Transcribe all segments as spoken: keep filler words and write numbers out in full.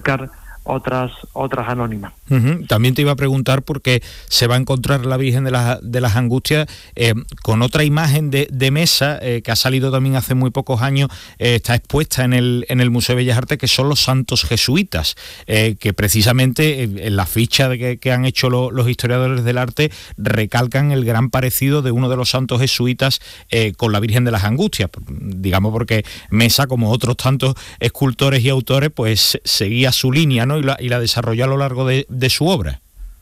buscar otras otras anónimas. Uh-huh. También te iba a preguntar porque se va a encontrar la Virgen de, la, de las Angustias eh, con otra imagen de, de mesa eh, que ha salido también hace muy pocos años, eh, está expuesta en el, en el Museo de Bellas Artes, que son los santos jesuitas, eh, que precisamente en la ficha de que, que han hecho lo, los historiadores del arte recalcan el gran parecido de uno de los santos jesuitas eh, con la Virgen de las Angustias, digamos porque Mesa, como otros tantos escultores y autores, pues seguía su línea, ¿no? Y la, y la desarrolló a lo largo de, de su obra.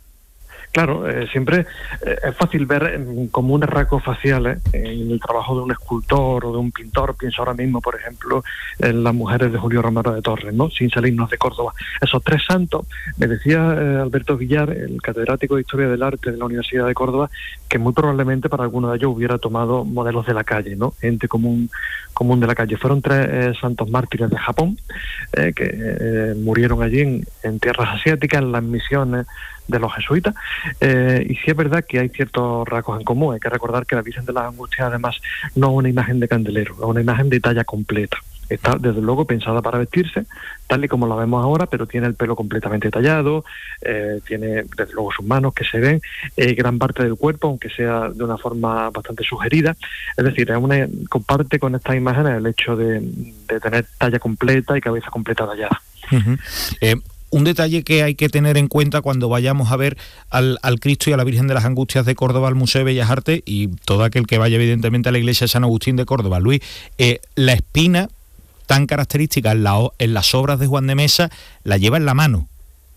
Claro, eh, siempre eh, es fácil ver eh, comunes rasgos faciales en el trabajo de un escultor o de un pintor. Pienso ahora mismo, por ejemplo, en las mujeres de Julio Romero de Torres, ¿no? Sin salirnos de Córdoba. Esos tres santos, me decía eh, Alberto Villar, el catedrático de Historia del Arte de la Universidad de Córdoba, que muy probablemente para alguno de ellos hubiera tomado modelos de la calle, ¿no? Gente común, común de la calle. Fueron tres eh, santos mártires de Japón, eh, que eh, murieron allí en, en tierras asiáticas, en las misiones de los jesuitas, eh, y sí es verdad que hay ciertos rasgos en común. Hay que recordar que la Virgen de las Angustias además no es una imagen de candelero, es una imagen de talla completa. Está desde luego pensada para vestirse, tal y como la vemos ahora, pero tiene el pelo completamente tallado, eh, tiene desde luego sus manos que se ven, eh, gran parte del cuerpo, aunque sea de una forma bastante sugerida. Es decir, es una, comparte con estas imágenes el hecho de, de tener talla completa y cabeza completa tallada. Uh-huh. Eh... Un detalle que hay que tener en cuenta cuando vayamos a ver al, al Cristo y a la Virgen de las Angustias de Córdoba al Museo de Bellas Artes, y todo aquel que vaya evidentemente a la iglesia de San Agustín de Córdoba, Luis, eh, la espina tan característica en, la, en las obras de Juan de Mesa la lleva en la mano.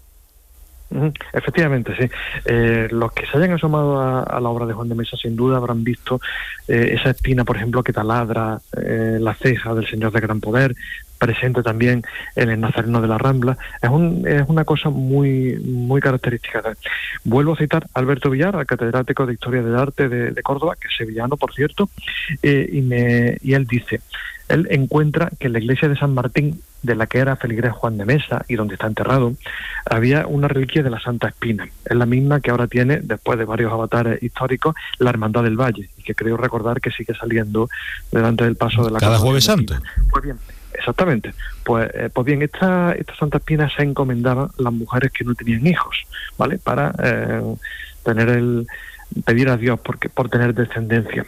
Efectivamente, sí. Eh, los que se hayan asomado a, a la obra de Juan de Mesa sin duda habrán visto eh, esa espina, por ejemplo, que taladra eh, la ceja del Señor de Gran Poder, presente también en el Nazareno de la Rambla. Es, un, es una cosa muy muy característica. Vuelvo a citar a Alberto Villar, al catedrático de Historia del Arte de, de Córdoba, que es sevillano, por cierto, eh, y, me, y él dice, él encuentra que en la iglesia de San Martín, de la que era feligrés Juan de Mesa y donde está enterrado, había una reliquia de la Santa Espina. Es la misma que ahora tiene, después de varios avatares históricos, la Hermandad del Valle, y que creo recordar que sigue saliendo delante del paso de la cada Jueves Santo. Pues bien, exactamente. Pues, eh, pues bien, esta, esta Santa Espina se encomendaba a las mujeres que no tenían hijos, ¿vale? Para eh, tener el pedir a Dios por, por tener descendencia.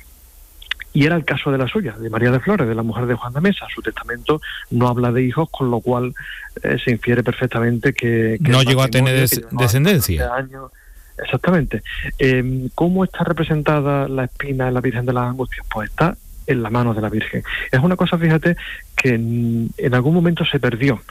Y era el caso de la suya, de María de Flores, de la mujer de Juan de Mesa. Su testamento no habla de hijos, con lo cual eh, se infiere perfectamente que... que no llegó a tener des- descendencia. Años, exactamente. Eh, ¿Cómo está representada la espina en la Virgen de las Angustias? Pues está en la mano de la Virgen. Es una cosa, fíjate, que en, en algún momento se perdió.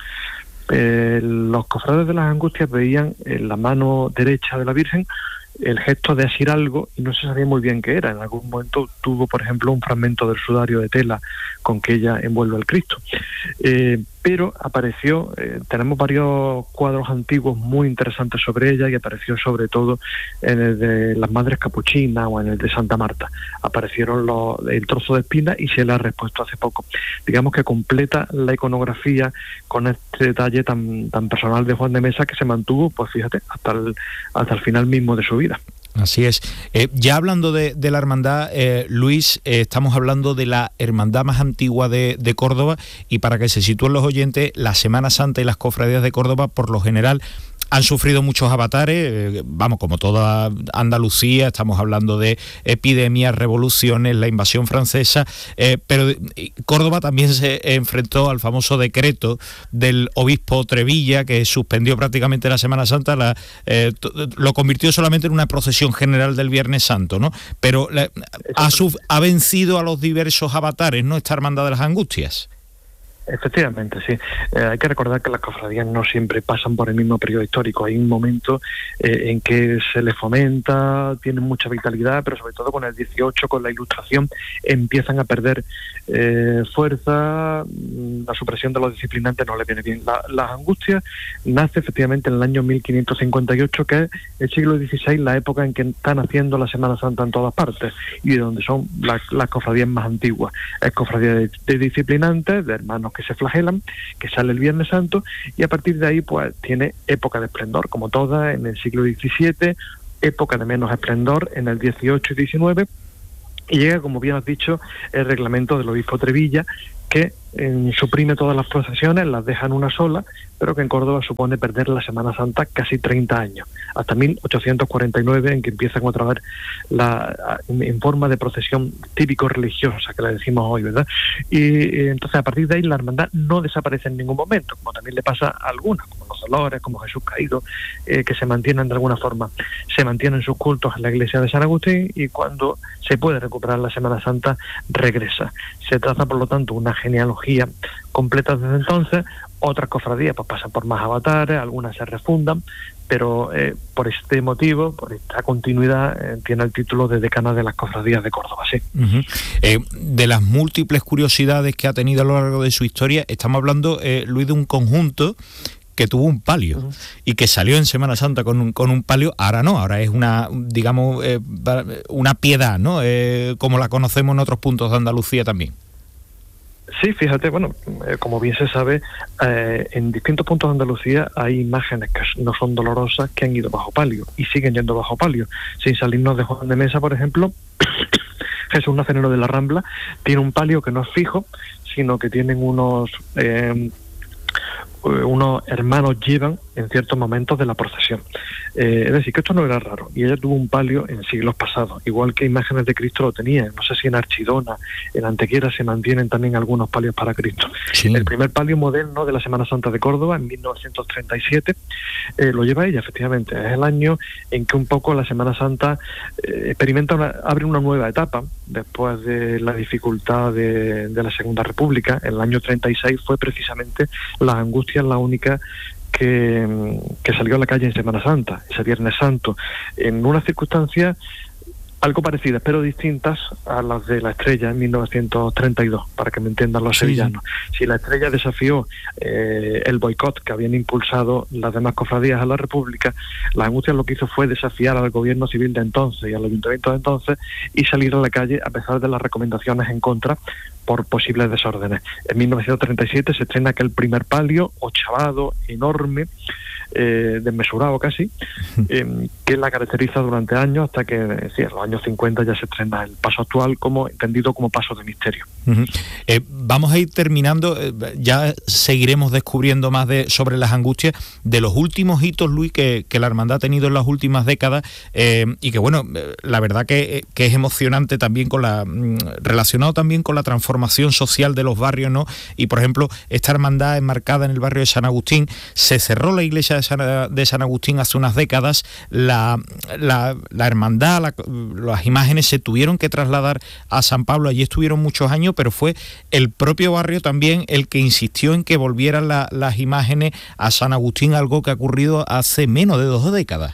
Eh, los cofrades de las Angustias veían en la mano derecha de la Virgen el gesto de asir algo y no se sabía muy bien qué era. En algún momento tuvo, por ejemplo, un fragmento del sudario de tela con que ella envuelve al Cristo. Eh, pero apareció, eh, tenemos varios cuadros antiguos muy interesantes sobre ella, y apareció sobre todo en el de las Madres Capuchinas o en el de Santa Marta. Aparecieron los, el trozo de espina y se le ha repuesto hace poco. Digamos que completa la iconografía con este detalle tan, tan personal de Juan de Mesa, que se mantuvo, pues fíjate, hasta el, hasta el final mismo de su vida. Así es. Eh, ya hablando de, de la hermandad, eh, Luis, eh, estamos hablando de la hermandad más antigua de, de Córdoba, y para que se sitúen los oyentes, la Semana Santa y las cofradías de Córdoba, por lo general, han sufrido muchos avatares, eh, vamos, como toda Andalucía, estamos hablando de epidemias, revoluciones, la invasión francesa, eh, pero eh, Córdoba también se enfrentó al famoso decreto del obispo Trevilla, que suspendió prácticamente la Semana Santa, la, eh, t- lo convirtió solamente en una procesión general del Viernes Santo, ¿no? Pero la, ha, suf- ha vencido a los diversos avatares, ¿no?, esta Hermandad de las Angustias. Efectivamente, sí. Eh, hay que recordar que las cofradías no siempre pasan por el mismo periodo histórico. Hay un momento eh, en que se les fomenta, tienen mucha vitalidad, pero sobre todo con el dieciocho, con la Ilustración, empiezan a perder eh, fuerza. La supresión de los disciplinantes no les viene bien. La, las Angustias nace efectivamente en el año mil quinientos cincuenta y ocho, que es el siglo dieciséis, la época en que están haciendo la Semana Santa en todas partes, y de donde son la, las cofradías más antiguas. Es cofradía de, de disciplinantes, de hermanos que se flagelan, que sale el Viernes Santo, y a partir de ahí pues tiene época de esplendor, como todas, en el siglo diecisiete, época de menos esplendor en el dieciocho y diecinueve, y llega, como bien has dicho, el reglamento del obispo Trevilla, que eh, suprime todas las procesiones, las deja en una sola, pero que en Córdoba supone perder la Semana Santa casi treinta años, hasta mil ochocientos cuarenta y nueve, en que empiezan otra vez la, en forma de procesión típico-religiosa, que le decimos hoy, ¿verdad? Y eh, entonces a partir de ahí la hermandad no desaparece en ningún momento, como también le pasa a algunas, como los Dolores, como Jesús Caído, eh, que se mantienen de alguna forma, se mantienen sus cultos en la iglesia de San Agustín, y cuando se puede recuperar la Semana Santa, regresa. Se trata, por lo tanto, una genealogía completa desde entonces. Otras cofradías pues pasan por más avatares, algunas se refundan, pero eh, por este motivo, por esta continuidad, eh, tiene el título de decana de las cofradías de Córdoba, sí. Uh-huh. Eh, de las múltiples curiosidades que ha tenido a lo largo de su historia, estamos hablando, eh, Luis, de un conjunto que tuvo un palio, uh-huh, y que salió en Semana Santa con un, con un palio. Ahora no, ahora es una, digamos, eh, una piedad, ¿no? Eh, como la conocemos en otros puntos de Andalucía también. Sí, fíjate, bueno, eh, como bien se sabe, eh, en distintos puntos de Andalucía hay imágenes que no son dolorosas que han ido bajo palio y siguen yendo bajo palio. Sin salirnos de Juan de Mesa, por ejemplo, Jesús Nazareno de la Rambla tiene un palio que no es fijo, sino que tienen unos... Eh, unos hermanos llevan en ciertos momentos de la procesión. Eh, es decir, que esto no era raro, y ella tuvo un palio en siglos pasados, igual que imágenes de Cristo lo tenían. No sé si en Archidona, en Antequera se mantienen también algunos palios para Cristo. Sí. El primer palio moderno de la Semana Santa de Córdoba, en mil novecientos treinta y siete, eh, lo lleva ella, efectivamente. Es el año en que un poco la Semana Santa eh, experimenta una, abre una nueva etapa, después de la dificultad de, de la Segunda República. En el año treinta y seis fue precisamente la angustia la única que, que salió a la calle en Semana Santa, ese Viernes Santo, en unas circunstancias algo parecidas, pero distintas a las de la Estrella en mil novecientos treinta y dos, para que me entiendan los sí, sevillanos. Si la Estrella desafió eh, el boicot que habían impulsado las demás cofradías a la República, la Angustia lo que hizo fue desafiar al gobierno civil de entonces y al ayuntamiento de entonces y salir a la calle a pesar de las recomendaciones en contra por posibles desórdenes. En mil novecientos treinta y siete se estrena aquel primer palio, ochavado, enorme, eh, desmesurado casi, eh, que la caracteriza durante años hasta que sí, en los años cincuenta ya se estrena el paso actual, como entendido como paso de misterio. Uh-huh. Eh, vamos a ir terminando, eh, ya seguiremos descubriendo más de sobre las angustias de los últimos hitos, Luis, que, que la hermandad ha tenido en las últimas décadas, eh, y que bueno, eh, la verdad que, que es emocionante también con la relacionado también con la transformación social de los barrios, ¿no? Y por ejemplo, esta hermandad enmarcada en el barrio de San Agustín, se cerró la iglesia de San, de San Agustín hace unas décadas, la, la, la hermandad, la, las imágenes se tuvieron que trasladar a San Pablo, allí estuvieron muchos años, pero fue el propio barrio también el que insistió en que volvieran la, las imágenes a San Agustín, algo que ha ocurrido hace menos de dos décadas.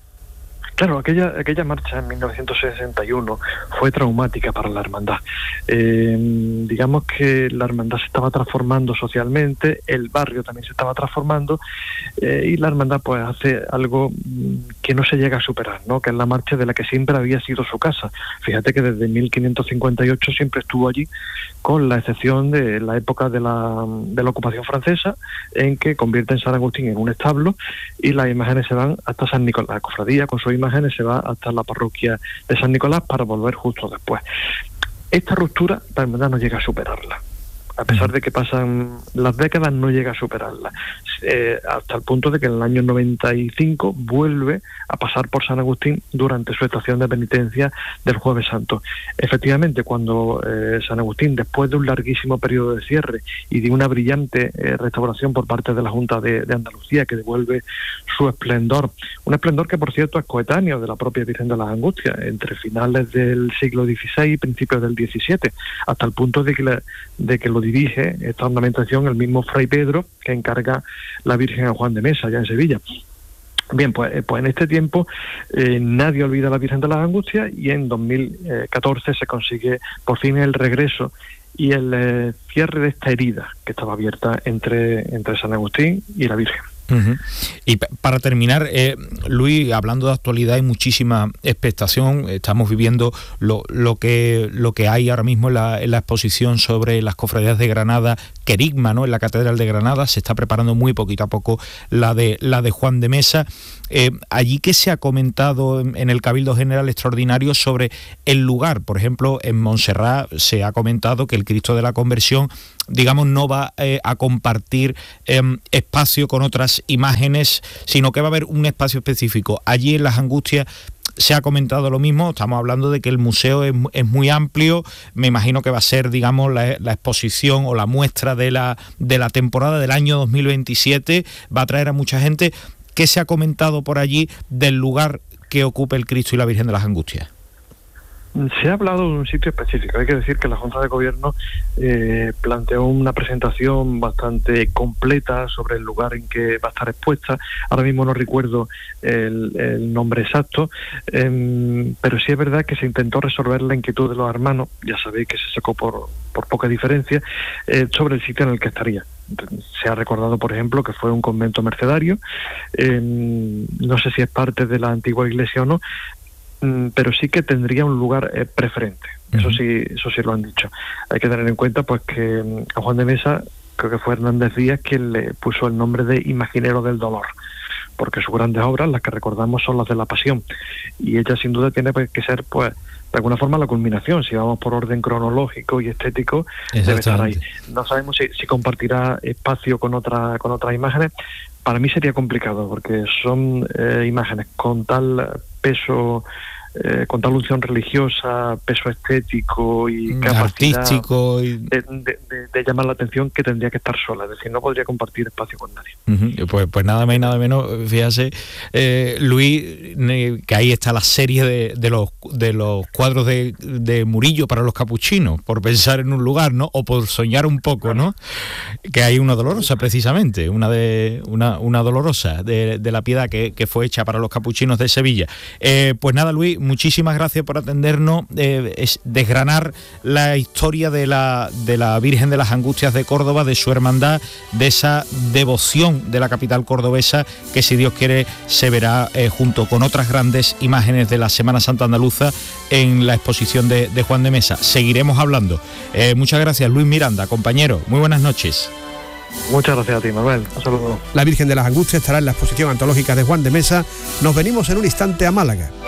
Claro, aquella aquella marcha en mil novecientos sesenta y uno fue traumática para la hermandad. Eh, digamos que la hermandad se estaba transformando socialmente, el barrio también se estaba transformando, eh, y la hermandad pues hace algo que no se llega a superar, ¿no? Que es la marcha de la que siempre había sido su casa. Fíjate que desde mil quinientos cincuenta y ocho siempre estuvo allí, con la excepción de la época de la, de la ocupación francesa, en que convierten San Agustín en un establo y las imágenes se van hasta San Nicolás. La cofradía con su imagen se va hasta la parroquia de San Nicolás para volver justo después. Esta ruptura la hermandad no llega a superarla. A pesar de que pasan las décadas, no llega a superarla. Eh, hasta el punto de que en el año noventa y cinco vuelve a pasar por San Agustín durante su estación de penitencia del Jueves Santo. Efectivamente, cuando eh, San Agustín, después de un larguísimo periodo de cierre y de una brillante eh, restauración por parte de la Junta de, de Andalucía, que devuelve su esplendor, un esplendor que por cierto es coetáneo de la propia Virgen de las Angustias, entre finales del siglo dieciséis y principios del diecisiete, hasta el punto de que, la, de que lo dirige esta ornamentación el mismo Fray Pedro, que encarga la Virgen a Juan de Mesa, allá en Sevilla. Bien, pues, pues en este tiempo eh, nadie olvida a la Virgen de las Angustias, y en dos mil catorce se consigue por fin el regreso y el eh, cierre de esta herida que estaba abierta entre, entre San Agustín y la Virgen. Uh-huh. Y p- para terminar, eh, Luis, hablando de actualidad, hay muchísima expectación. Estamos viviendo lo, lo que lo que hay ahora mismo en la, en la exposición sobre las cofradías de Granada, Querigma, ¿no? En la Catedral de Granada se está preparando muy poquito a poco la de la de Juan de Mesa. Eh, allí, ¿qué se ha comentado en, en el Cabildo General Extraordinario sobre el lugar? Por ejemplo, en Montserrat se ha comentado que el Cristo de la Conversión digamos, no va eh, a compartir eh, espacio con otras imágenes, sino que va a haber un espacio específico. Allí en Las Angustias se ha comentado lo mismo, estamos hablando de que el museo es, es muy amplio, me imagino que va a ser, digamos, la, la exposición o la muestra de la, de la temporada del año dos mil veintisiete, va a traer a mucha gente. ¿Qué se ha comentado por allí del lugar que ocupe el Cristo y la Virgen de las Angustias? Se ha hablado de un sitio específico. Hay que decir que la Junta de Gobierno eh, planteó una presentación bastante completa sobre el lugar en que va a estar expuesta. Ahora mismo no recuerdo el, el nombre exacto, eh, pero sí es verdad que se intentó resolver la inquietud de los hermanos, ya sabéis que se sacó por, por poca diferencia, eh, sobre el sitio en el que estaría. Se ha recordado, por ejemplo, que fue un convento mercedario, eh, no sé si es parte de la antigua iglesia o no, pero sí que tendría un lugar eh, preferente. Uh-huh. Eso sí, eso sí lo han dicho. Hay que tener en cuenta pues que a Juan de Mesa, creo que fue Hernández Díaz quien le puso el nombre de Imaginero del Dolor, porque sus grandes obras, las que recordamos, son las de la Pasión, y ella sin duda tiene pues, que ser pues de alguna forma la culminación. Si vamos por orden cronológico y estético, debe estar ahí. No sabemos si, si compartirá espacio con otra con otras imágenes. Para mí sería complicado, porque son eh, imágenes con tal peso, eh, con tal unción religiosa, peso estético y capacidad artístico y... de, de, de, de llamar la atención, que tendría que estar sola, es decir, no podría compartir espacio con nadie. Uh-huh. Pues, pues nada más y nada menos, fíjate, eh, Luis, que ahí está la serie de, de los de los cuadros de, de Murillo para los capuchinos, por pensar en un lugar, ¿no? O por soñar un poco, ¿no? Que hay una dolorosa, precisamente, una de una, una dolorosa de, de la Piedad que, que fue hecha para los capuchinos de Sevilla. Eh, pues nada, Luis, muchísimas gracias por atendernos, eh, es desgranar la historia de la, de la Virgen de las Angustias de Córdoba, de su hermandad, de esa devoción de la capital cordobesa, que si Dios quiere se verá eh, junto con otras grandes imágenes de la Semana Santa andaluza en la exposición de, de Juan de Mesa. Seguiremos hablando. Eh, muchas gracias, Luis Miranda, compañero. Muy buenas noches. Muchas gracias a ti, Manuel. Un saludo. La Virgen de las Angustias estará en la exposición antológica de Juan de Mesa. Nos venimos en un instante a Málaga.